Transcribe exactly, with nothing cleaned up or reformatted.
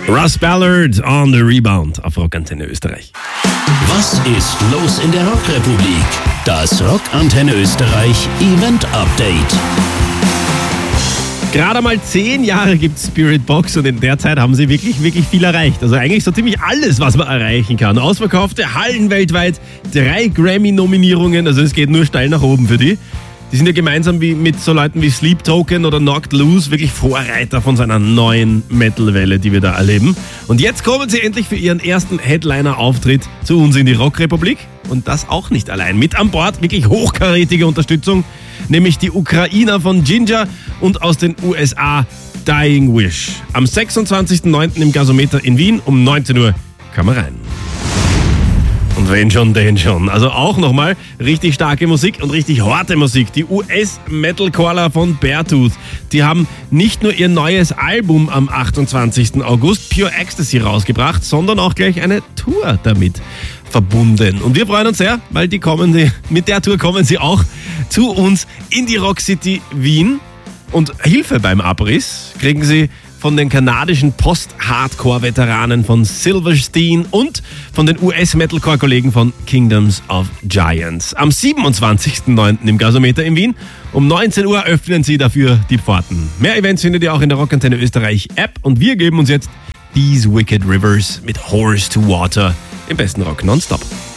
Russ Ballard on the Rebound auf Rockantenne Österreich. Was ist los in der Rockrepublik? Das Rockantenne Österreich Event Update. Gerade mal zehn Jahre gibt es Spiritbox und in der Zeit haben sie wirklich, wirklich viel erreicht. Also eigentlich so ziemlich alles, was man erreichen kann. Ausverkaufte Hallen weltweit, drei Grammy-Nominierungen, also es geht nur steil nach oben für die. Die sind ja gemeinsam wie mit so Leuten wie Sleep Token oder Knocked Loose wirklich Vorreiter von so einer neuen Metal-Welle, die wir da erleben. Und jetzt kommen sie endlich für ihren ersten Headliner-Auftritt zu uns in die Rockrepublik. Und das auch nicht allein. Mit an Bord wirklich hochkarätige Unterstützung, nämlich die Ukrainer von Ginger und aus den U S A Dying Wish. Am sechsundzwanzigsten neunten im Gasometer in Wien um neunzehn Uhr kann man rein. Und wenn schon, denn schon. Also auch nochmal richtig starke Musik und richtig harte Musik. Die U S-Metalcaller von Beartooth, die haben nicht nur ihr neues Album am achtundzwanzigsten August Pure Ecstasy rausgebracht, sondern auch gleich eine Tour damit verbunden. Und wir freuen uns sehr, weil die kommen, mit der Tour kommen sie auch zu uns in die Rock City Wien. Und Hilfe beim Abriss kriegen sie von den kanadischen Post-Hardcore-Veteranen von Silverstein und von den U S-Metalcore-Kollegen von Kingdoms of Giants. Am siebenundzwanzigsten neunten im Gasometer in Wien um neunzehn Uhr öffnen sie dafür die Pforten. Mehr Events findet ihr auch in der Rockantenne Österreich App und wir geben uns jetzt These Wicked Rivers mit Horse to Water im besten Rock nonstop.